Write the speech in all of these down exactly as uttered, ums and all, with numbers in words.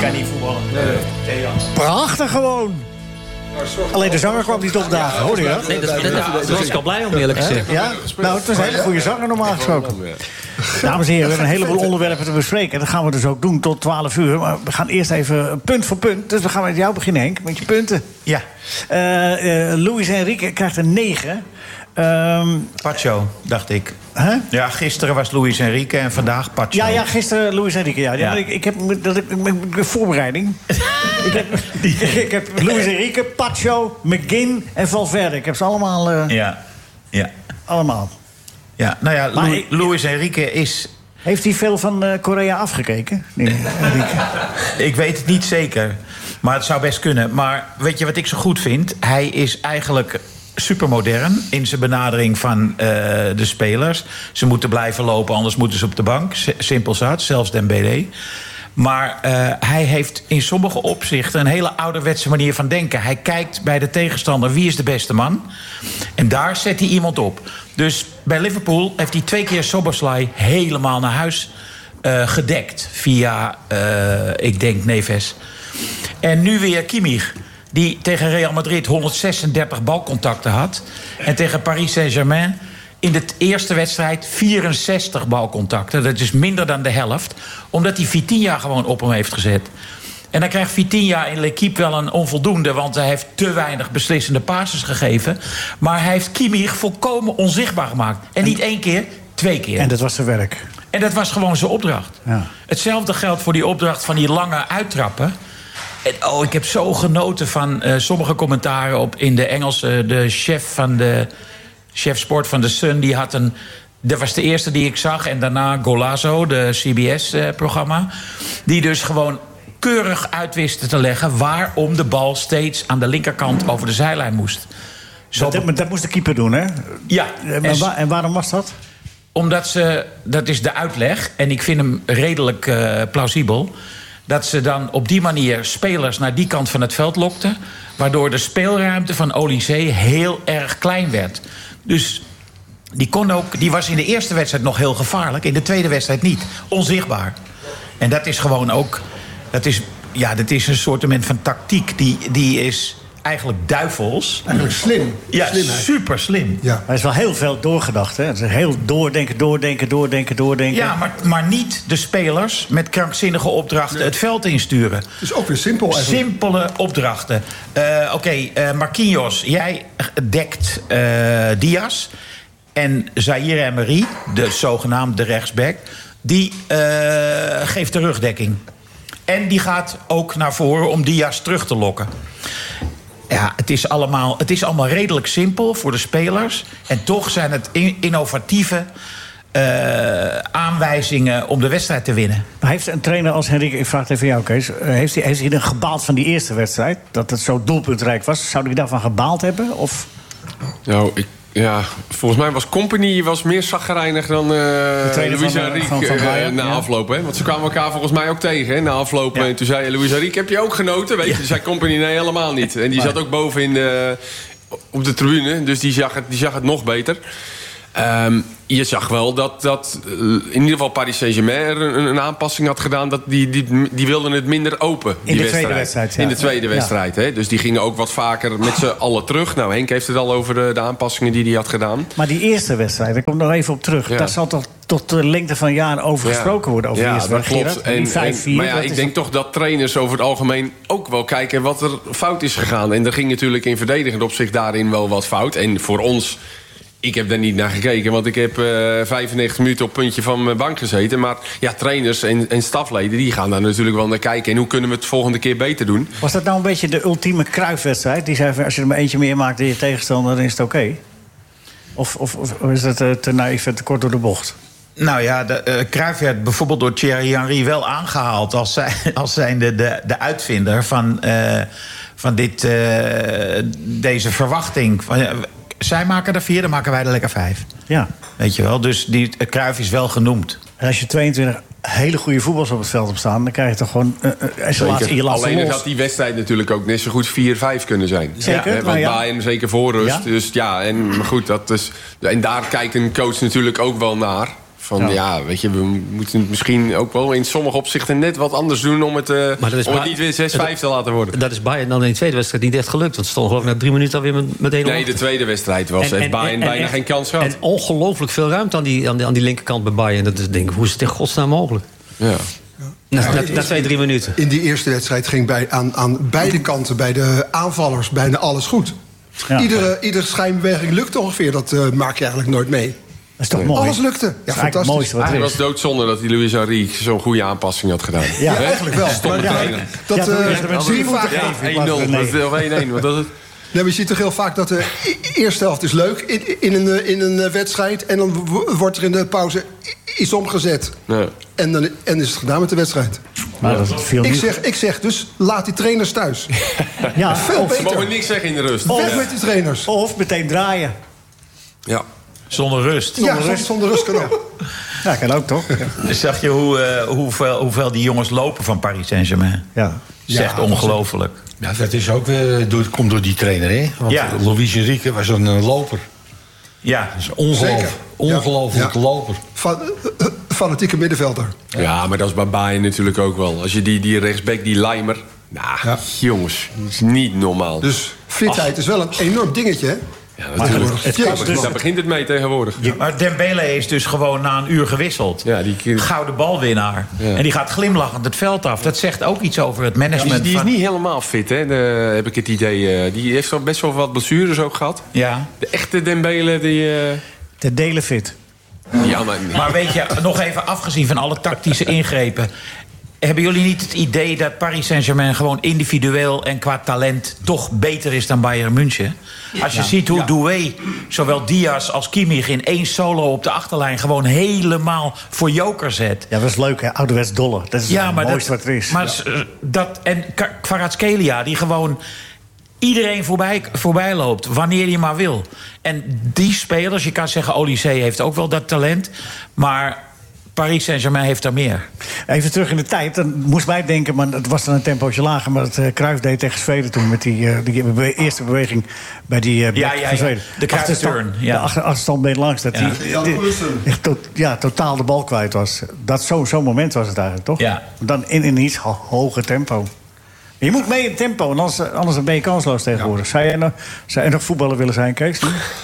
kan niet voetballen. Nee. Nee. Prachtig gewoon. Alleen de zanger kwam niet opdagen, hoorde je dat? Nee, dat, dat, dat, daar was ik al blij om, eerlijk gezegd. Ja? Nou, het was een hele goede zanger normaal gesproken. Dames en heren, we hebben een heleboel onderwerpen te bespreken. Dat gaan we dus ook doen tot twaalf uur. Maar we gaan eerst even punt voor punt. Dus we gaan met jou beginnen, Henk, met je punten. Ja. Uh, uh, Luis Enrique krijgt een negen. Um, Pacho, dacht ik. Huh? Ja, gisteren was Luis Enrique en vandaag Pacho. Ja, ja, gisteren Luis Enrique. Ja. Ja. Ja. Ik, ik heb dat ik, mijn voorbereiding. ik, heb, ik heb Luis Enrique, Pacho, McGinn en Valverde. Ik heb ze allemaal. Uh, Ja, ja. Allemaal. Ja, nou ja, Maar Lu- ik- Luis Enrique is... Heeft hij veel van uh, Korea afgekeken? Nee, Enrique. Ik weet het niet zeker, maar het zou best kunnen. Maar weet je wat ik zo goed vind? Hij is eigenlijk supermodern in zijn benadering van uh, de spelers. Ze moeten blijven lopen, anders moeten ze op de bank. S- simpel zat, zelfs Dembélé. Maar uh, hij heeft in sommige opzichten een hele ouderwetse manier van denken. Hij kijkt bij de tegenstander wie is de beste man. En daar zet hij iemand op. Dus bij Liverpool heeft hij twee keer Szoboszlai helemaal naar huis uh, gedekt. Via, uh, ik denk, Neves. En nu weer Kimmich, die tegen Real Madrid honderdzesendertig balcontacten had. En tegen Paris Saint-Germain in de eerste wedstrijd vierenzestig balcontacten. Dat is minder dan de helft. Omdat hij Vitinha gewoon op hem heeft gezet. En dan krijgt Vitinha in L'Équipe wel een onvoldoende, want hij heeft te weinig beslissende passes gegeven. Maar hij heeft Kimmich volkomen onzichtbaar gemaakt. En niet één keer, twee keer. En dat was zijn werk. En dat was gewoon zijn opdracht. Ja. Hetzelfde geldt voor die opdracht van die lange uittrappen. En, oh, ik heb zo genoten van uh, sommige commentaren op in de Engelse. De chef van de chef sport van de Sun, die had een. Dat was de eerste die ik zag. En daarna Golazo, de C B S-programma. Die dus gewoon keurig uit wisten te leggen waarom de bal steeds aan de linkerkant over de zijlijn moest. Zo Dat, dat moest de keeper doen, hè? Ja. En, En, wa- en waarom was dat? omdat ze, dat is de uitleg, en ik vind hem redelijk uh, plausibel, dat ze dan op die manier spelers naar die kant van het veld lokten, waardoor de speelruimte van Olysee heel erg klein werd. Dus die, kon ook, die was in de eerste wedstrijd nog heel gevaarlijk, in de tweede wedstrijd niet. Onzichtbaar. En dat is gewoon ook, dat is, ja, dat is een soort van tactiek, die, die is eigenlijk duivels. Eigenlijk slim. Ja, Slimheid. super slim. Ja. Maar er is wel heel veel doorgedacht, hè? Het is heel doordenken, doordenken, doordenken, doordenken. Ja, maar, maar niet de spelers met krankzinnige opdrachten Nee. het veld insturen. Het is ook weer simpel eigenlijk. Simpele opdrachten. Uh, Oké, okay, uh, Marquinhos, jij dekt uh, Diaz. En Zaire Emery, de zogenaamde rechtsback, die uh, geeft de rugdekking. En die gaat ook naar voren om Diaz terug te lokken. Ja, het is allemaal, het is allemaal redelijk simpel voor de spelers. En toch zijn het in, innovatieve uh, aanwijzingen om de wedstrijd te winnen. Maar heeft een trainer als Henrique, ik vraag het even jou, Kees, uh, heeft hij, heeft hij dan gebaald van die eerste wedstrijd? Dat het zo doelpuntrijk was? Zou hij daarvan gebaald hebben? Of? Nou, ik, ja, volgens mij was Company was meer chagrijnig dan uh, trainer Luis van, uh, Enrique van- van uh, Bayern, na ja. afloop. Hè? Want ze kwamen elkaar volgens mij ook tegen hè, na afloop. Ja. En toen zei Luis Enrique, heb je ook genoten? Weet je, toen zei Company, nee, helemaal niet. En die zat ook boven in de, op de tribune, dus die zag het, die zag het nog beter. Um, je zag wel dat, dat uh, in ieder geval Paris Saint-Germain een, een aanpassing had gedaan. Dat die, die, die wilden het minder open, die In de wedstrijd. tweede wedstrijd, ja. In de tweede Ja. wedstrijd. Hè? Dus die gingen ook wat vaker met z'n allen terug. Nou, Henk heeft het al over de, de aanpassingen die hij had gedaan. Maar die eerste wedstrijd, daar kom ik nog even op terug. Ja. Daar zal toch tot de lengte van jaren over gesproken worden. Over ja, die eerste dat wedstrijd, klopt. Gerard? Die vijf vier, maar ja, dat ik is denk toch dat trainers over het algemeen ook wel kijken wat er fout is gegaan. En er ging natuurlijk in verdedigend opzicht daarin wel wat fout. En voor ons, ik heb daar niet naar gekeken, want ik heb uh, vijfennegentig minuten op het puntje van mijn bank gezeten. Maar ja, trainers en, en stafleden, die gaan daar natuurlijk wel naar kijken. En hoe kunnen we het volgende keer beter doen? Was dat nou een beetje de ultieme Cruijff-wedstrijd? Die zei, van, als je er maar eentje meer maakt dan je tegenstander, dan is het oké? Okay? Of, of, of is dat uh, te naïef en te kort door de bocht? Nou ja, de, uh, Cruijff werd bijvoorbeeld door Thierry Henry wel aangehaald als, zij, als zijnde de, de uitvinder van, uh, van dit, uh, deze verwachting. Van, uh, zij maken er vier, dan maken wij er lekker vijf. Ja. Weet je wel, dus die, uh, Cruijff is wel genoemd. En als je tweeëntwintig hele goede voetballers op het veld hebt staan, dan krijg je toch gewoon uh, uh, in je laatste Alleen los. had die wedstrijd natuurlijk ook net zo goed vier vijf kunnen zijn. Zeker, Ja, maar want ja. Bayern zeker voor rust. Ja. Dus ja, en, maar goed, dat is, en daar kijkt een coach natuurlijk ook wel naar. Van Ja. ja, weet je, we moeten het misschien ook wel in sommige opzichten net wat anders doen om het, uh, Maar dat is om het Ba- niet weer zes vijf te laten worden. Dat is Bayern dan in de tweede wedstrijd niet echt gelukt. Want ze stonden geloof ik na drie minuten alweer met- meteen Nee, op. de tweede wedstrijd was, heeft Bayern bijna echt- geen kans gehad. En ongelooflijk veel ruimte aan die, aan die, aan die linkerkant bij Bayern. Dat is, denk ik, hoe is het in godsnaam mogelijk? Ja. Na, na, na twee, drie minuten. In die eerste wedstrijd ging bij, aan, aan beide kanten, bij de aanvallers, bijna alles goed. Ja. Iedere, iedere schijnbeweging lukt ongeveer. Dat uh, maak je eigenlijk nooit mee. Dat is toch mooi? Alles lukte. Ja, Dat is eigenlijk het fantastisch. mooiste wat er Eigenlijk was is. het doodzonde dat die Luis Henry zo'n goede aanpassing had gedaan. Ja, Hè? eigenlijk wel. Stomme Maar ja, trainer. dat, Ja, eh, toen is er met zie je drie moeten vaak- geven. Ja, in plaats van één nul. negen. Dat is één één. Wat was het? Nee, maar je ziet toch heel vaak dat de e- eerste helft is leuk in, in, een, eh, in een eh, wedstrijd. En dan w- wordt er in de pauze i- iets omgezet. Ja. En dan en is het gedaan met de wedstrijd. Maar dat viel Ik niet. zeg, ik zeg dus, laat die trainers thuis. Ja, Veel of, Ze mogen beter. niks zeggen in de rust. Weg met die trainers. of meteen draaien. Ja. Zonder rust. Ja, zonder, zonder rust kan ook. Ja, kan ook, toch? Ja. Zag je hoe, eh, hoeveel, hoeveel die jongens lopen van Paris Saint-Germain? Ja. Dat is echt Ja, ongelooflijk. Ja, dat is ook weer, door, komt door die trainer, hè? Want Ja. Luis Enrique was een eh, loper. Ja, Dat is ongeloof, Zeker. ongelooflijke Ja. loper. Van, uh, fanatieke middenvelder. Ja, maar dat is bij Bayern natuurlijk ook wel. Als je die, die rechtsback, die Leimer... Nou, Ja. jongens, dat is niet normaal. Dus fitheid is wel een enorm dingetje, hè? ja, natuurlijk. het Daar kost begint- dus- daar begint het mee tegenwoordig. maar Dembele is dus gewoon na een uur gewisseld. Ja, die- Gouden balwinnaar. Ja. En die gaat glimlachend het veld af. Dat zegt ook iets over het Die, management. die is van- niet helemaal fit, hè? De, heb ik het idee. eh, Die heeft wel best wel wat blessures ook gehad. Ja. De echte Dembele, die... eh, Te delen fit. ja, maar, Maar weet je, nog even afgezien van alle tactische ingrepen. Hebben jullie niet het idee dat Paris Saint-Germain gewoon individueel en qua talent toch beter is dan Bayern München? Als je ziet hoe Doué, zowel Diaz als Kimmich in één solo op de achterlijn gewoon helemaal voor joker zet. Ja, dat is leuk, hè? Ouderwets dolle. Dat is Ja, het maar mooiste dat, wat er is. Maar s- dat, en Ka- Kvaratskhelia, die gewoon iedereen voorbij, voorbij loopt, wanneer hij maar wil. En die spelers, je kan zeggen, Olysée heeft ook wel dat talent, maar Paris Saint-Germain heeft daar meer. Even terug in de tijd, dan moest mij denken, maar het was dan een tempootje lager, maar het uh, Cruijff deed tegen Zweden toen met die, uh, die bewe- eerste beweging bij die uh, Ja, ja, ja. van Zweden. De Cruijff Achterstand- turn, ja. De achter, achterstand ben je langs. Dat Ja. die, Jan die- Olsen. echt to- ja, totaal de bal kwijt was. Dat Zo'n zo moment was het eigenlijk, toch? Ja. Dan in een iets ho- hoger tempo. Je moet mee in tempo, anders, anders ben je kansloos tegenwoordig. Zou jij nog, zou jij nog voetballer willen zijn, Kees?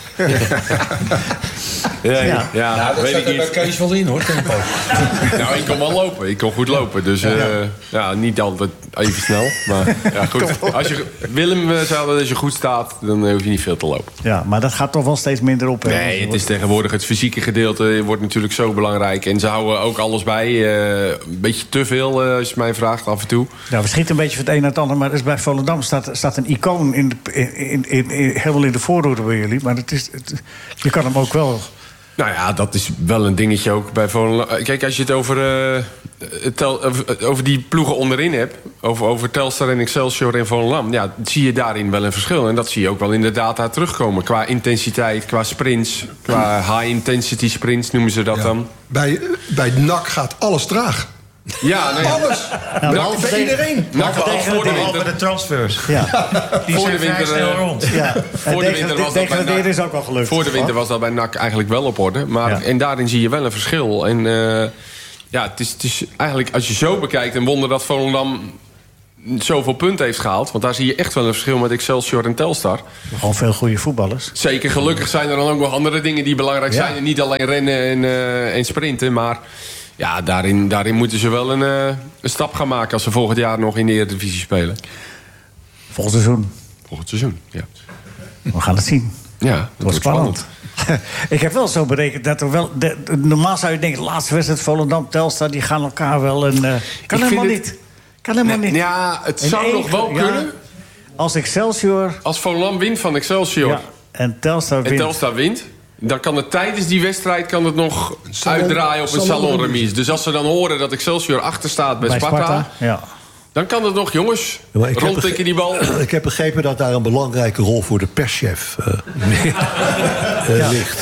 ja, ja, Ja. ja, Nou, dat weet zat ik er bij niet. Kees wel in, hoor, tempo. Nou, ik kon wel lopen. Ik kon goed lopen. Dus eh, ja, niet altijd even snel. Maar ja, goed. Als je, Willem eh, zei dat als je goed staat, dan eh, hoef je niet veel te lopen. Ja, maar dat gaat toch wel steeds minder op. hè? Nee, het is tegenwoordig het fysieke gedeelte wordt natuurlijk zo belangrijk. En ze houden ook alles bij. eh, een beetje te veel, eh, als je mij vraagt, af en toe. Ja, we schieten een beetje van het een naar het ander. Maar dus bij Volendam staat, staat een icoon in de, in, in, in, in- helemaal in de voorhoede bij jullie. Maar het is, het, je kan hem ook wel... Nou ja, dat is wel een dingetje ook bij Volendam. Kijk, als je het over, eh, het tel, over, over die ploegen onderin hebt... Over, over Telstar en Excelsior en Volendam... ja, zie je daarin wel een verschil. En dat zie je ook wel in de data terugkomen. Qua intensiteit, qua sprints, qua high-intensity sprints noemen ze dat Ja. dan. Bij, bij N A C gaat alles traag. Ja, nee, Alles. Nou, Bij- behalve bij tegen- iedereen. Nou, voor de Behalve winter, de transfers. Ja, Die Voor zijn de vrij winter, snel eh, rond. ja. Voor de winter was dat bij degraderen N A C. is ook al gelukt. Voor de winter was dat bij N A C eigenlijk wel op orde. Maar, Ja. En daarin zie je wel een verschil. En eh, ja, het is, het is eigenlijk, als je zo bekijkt... een wonder dat Volendam zoveel punten heeft gehaald. Want daar zie je echt wel een verschil met Excelsior en Telstar. Gewoon veel goede voetballers. Zeker, gelukkig zijn er dan ook nog andere dingen die belangrijk Ja. zijn. En niet alleen rennen en, eh, en sprinten. Maar ja, daarin, daarin moeten ze wel een, eh, een stap gaan maken... als ze volgend jaar nog in de Eredivisie spelen. Volgend seizoen. Volgend seizoen, ja. We gaan het zien. Ja, dat Het wordt spannend. Ik heb wel zo berekend dat er wel... De, de- normaal zou je denken, de laatste wedstrijd Volendam, Telstar... die gaan elkaar wel een... eh, kan helemaal vind niet. Kan helemaal Nee, niet. ja, het In zou één nog wel keer- ja, kunnen. Als Excelsior... Als Volendam wint van Excelsior... Ja, en Telstar en wint. Telstar wint... dan kan het tijdens die wedstrijd kan het nog salon- uitdraaien op een salonremise. salonremise. Dus als ze dan horen dat Excelsior achter staat bij, bij Sparta... Sparta. Ja. dan kan het nog, jongens, Ja, maar ik heb rondtikken die bal. Ik heb begrepen dat daar een belangrijke rol voor de perschef uh, uh, ligt.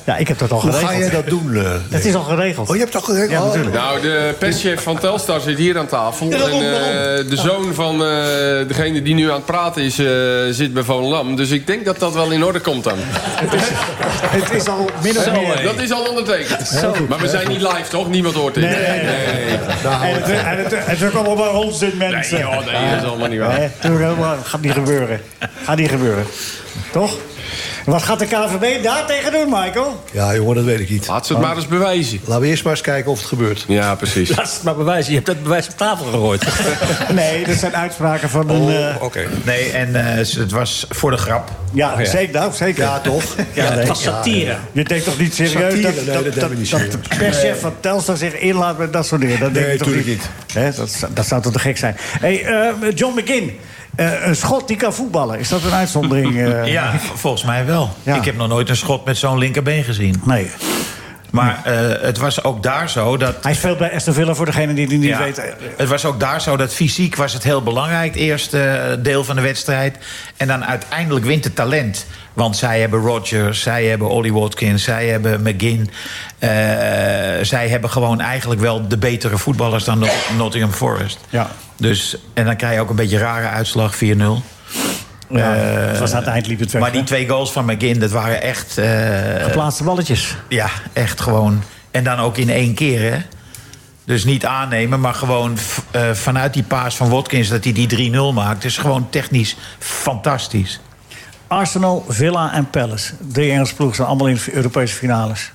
Ja, ik heb dat al Hoe geregeld. ga jij dat doen? Uh, Het is al geregeld. Oh, je hebt het al geregeld? Ja, natuurlijk. Nou, de perschef van Telstar zit hier aan tafel. Ja, En daarom, uh, daarom. de zoon van uh, degene die nu aan het praten is, uh, zit bij Volendam. Dus ik denk dat dat wel in orde komt dan. Het is al min of meer. Dat is al ondertekend. Maar we zijn niet live, toch? Niemand hoort dit. Nee, nee, nee. nee. En het, en het, het is ook allemaal bij ons dit mensen. Nee, joh, nee, dat is allemaal niet waar. Nee, doe helemaal- gaat niet gebeuren. Gaat niet gebeuren. Toch? Wat gaat de K V B daar tegen doen, Michael? Ja, jongen, dat weet ik niet. Laat ze het maar eens bewijzen. Laten we eerst maar eens kijken of het gebeurt. Ja, precies. Laat het maar bewijzen. Je hebt dat bewijs op tafel gegooid. Nee, dat zijn uitspraken van een... eh, Oké. Nee, en eh, het was voor de grap. ja, ja. zeker. Nou, zeker. Ja, toch? Ja, nee. Het was satire. Je denkt toch niet serieus Satire? dat, Nee, dat, dat dat, hebben we niet dat serieus. de perschef van Telstar zich inlaat met dat soort dingen? Dat denk Nee, ik toch tuurlijk niet. Hè, dat, zou- dat zou toch te gek zijn. Hey, eh, John McGinn, eh, een schot die kan voetballen. Is dat een uitzondering? eh? Ja, volgens mij wel. Ja. Ik heb nog nooit een schot met zo'n linkerbeen gezien. Nee. Maar eh, het was ook daar zo dat... Hij speelt bij Aston Villa voor degene die het niet Ja, weet. het was ook daar zo dat fysiek was het heel belangrijk. Het eerste eh, deel van de wedstrijd. En dan uiteindelijk wint het talent. Want zij hebben Rodgers, zij hebben Ollie Watkins, zij hebben McGinn. Eh, zij hebben gewoon eigenlijk wel de betere voetballers dan Not- Nottingham Forest. Ja. Dus, en dan krijg je ook een beetje een rare uitslag, vier nul. Ja, Eh, het was aan het eind liep het weg. Maar die hè? twee goals van McGinn, dat waren echt... eh, Geplaatste balletjes. ja, echt gewoon. En dan ook in één keer, hè. Dus niet aannemen, maar gewoon v- eh, vanuit die paas van Watkins... dat hij die drie nul maakt. Dus gewoon technisch fantastisch. Arsenal, Villa en Palace. Drie Engelse ploegen zijn allemaal in de Europese finales.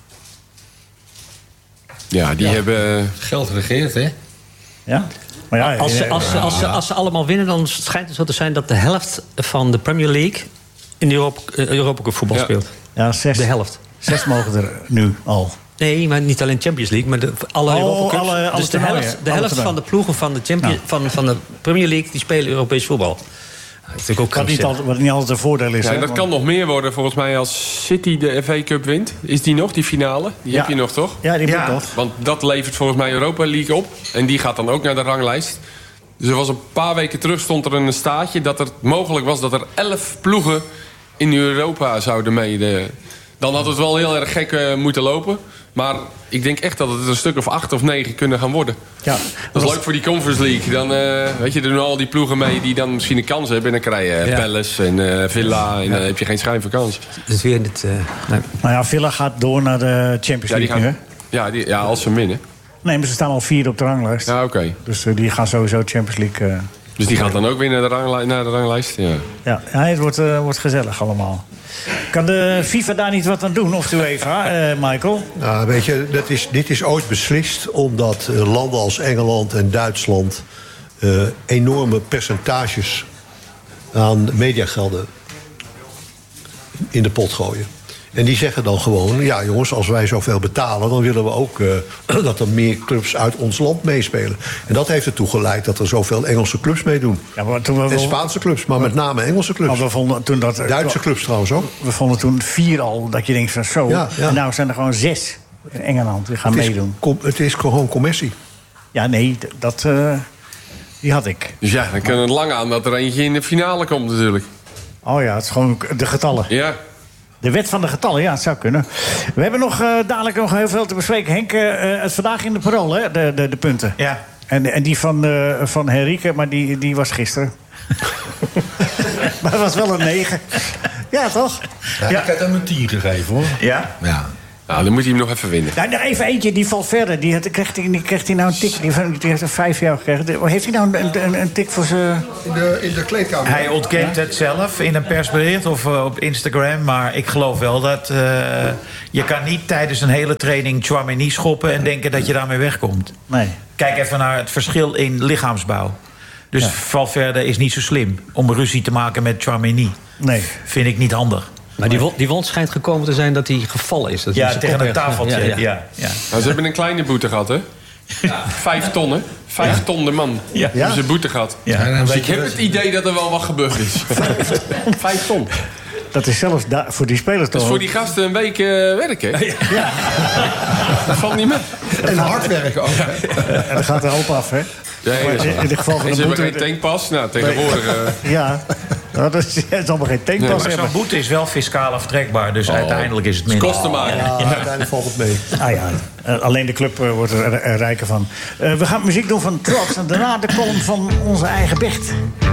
Ja, die hebben... Geld regeert, hè? Ja? Maar ja, Als ze, eh, als, ze, als, ze, als ze allemaal winnen, dan schijnt het zo te zijn dat de helft van de Premier League in de Europa, eh, Europa Cup voetbal Ja. speelt. ja, zes, De helft. zes mogen er nu al. Nee, maar niet alleen Champions League, maar de, alle Oh, Europa Cups. alle- alle dus de toernooien, helft, de alle helft van toernooien. de ploegen van de, Champion, Ja. van, van de Premier League die spelen Europees voetbal. Dat is ook Wat niet, krankzinnig. altijd, wat niet altijd een voordeel is. Ja, hè, dat want- kan nog meer worden volgens mij als City de F A Cup wint. Is die nog, die finale? Die Ja. heb je nog, toch? Ja, die Ja. moet toch. Want dat levert volgens mij Europa League op. En die gaat dan ook naar de ranglijst. Dus er was een paar weken terug stond er een staatje... dat er mogelijk was dat er elf ploegen in Europa zouden meedoen. Dan had het wel heel erg gek uh, moeten lopen. Maar ik denk echt dat het een stuk of acht of negen kunnen gaan worden. Ja, Dat is leuk voor die Conference League. Dan uh, weet je, er doen al die ploegen mee die dan misschien een kans hebben. En dan krijg je uh, Ja. Palace en uh, Villa. En dan heb je geen schijn van kans. Het is weer dit, uh, nee. Nou ja, Villa gaat door naar de Champions Ja, die League nu, gaan, ja, die, ja, als ze winnen. Nee, maar ze staan al vier op de ranglijst. Ja, oké. Okay. Dus uh, die gaan sowieso Champions League... Uh, Dus die gaat dan ook weer naar de, rangli- naar de ranglijst? Ja. ja, ja, het wordt, uh, wordt gezellig allemaal. Kan de FIFA daar niet wat aan doen, of de UEFA, uh, Michael? Nou, weet je, dat is, dit is ooit beslist omdat uh, landen als Engeland en Duitsland... Uh, enorme percentages aan mediagelden in de pot gooien. En die zeggen dan gewoon, ja jongens, als wij zoveel betalen... dan willen we ook uh, dat er meer clubs uit ons land meespelen. En dat heeft ertoe geleid dat er zoveel Engelse clubs meedoen. Ja, maar toen we en Spaanse clubs, maar met name Engelse clubs. Maar we vonden toen dat, Duitse clubs trouwens ook. We vonden toen vier al, dat je denkt van zo. Ja, ja. En nou zijn er gewoon zes in Engeland die gaan Het is, meedoen. com- het is gewoon commercie. Ja, nee, d- dat... Uh, die had ik. Dus ja, dan kan het lang aan dat er eentje in de finale komt natuurlijk. Oh ja, het is gewoon de getallen. Ja. De wet van de getallen, ja, het zou kunnen. We hebben nog uh, dadelijk nog heel veel te bespreken. Henk, uh, het vandaag in de parool, hè, de, de, de punten. Ja. En, en die van, uh, van Henrike, maar die, die was gisteren. Maar het was wel een negen. Ja, toch? Ja, Ja. Ik had hem een tien gegeven, hoor. Ja? Ja. Nou, dan moet hij hem nog even winnen. Nou, nog even eentje, die valt verder. Die, had, kreeg, die, kreeg hij nou een tik? Die, van- die heeft er vijf jaar gekregen. Heeft hij nou een, een, een tik voor zijn... In de, in de kleedkamer. Hij ontkent het zelf in een persbericht of uh, op Instagram. Maar ik geloof wel dat uh, je kan niet tijdens een hele training Tchouaméni schoppen... en denken dat je daarmee wegkomt. Nee. Kijk even naar het verschil in lichaamsbouw. Dus Ja. Valverde is niet zo slim om ruzie te maken met Tchouaméni. Nee. Vind ik niet handig. Maar die, wo- die wond schijnt gekomen te zijn dat hij gevallen is. Dat hij Ja, zijn tegen kop een ergens- tafeltje. Ja, Ja, ja. ja. Nou, ze hebben een kleine boete gehad, hè? Vijf ton, hè? Vijf ton de man. Ja. Dus een boete gehad. Ja. En dan Dus weet ik je heb dat- het idee dat er wel wat gebeurd is. Vijf ton. Dat is zelfs da- voor die spelers Dat toch... is voor die gasten een week uh, werken. Ja. Dat valt niet mee. En hard werken ook. En dan gaat er hoop af, hè? Nee, Maar dat is in, waar. in het geval van En de ze hebben boete... geen tankpas. Nou, tegenwoordig... Uh, Ja, Dat is, dat is allemaal geen tankpas Nee, maar hebben. zo'n boete is wel fiscaal aftrekbaar. Dus oh. uiteindelijk is het Het minder. kost te maken. Ja, uiteindelijk valt het mee. Ah ja, uh, alleen de club uh, wordt er, er rijker van. Uh, we gaan muziek doen van Trots en daarna de column van onze eigen Bert.